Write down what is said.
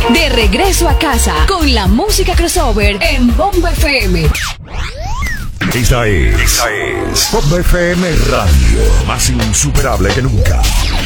De regreso a casa con la música crossover en Bomba FM. Esta es Bomba FM Radio, más insuperable que nunca.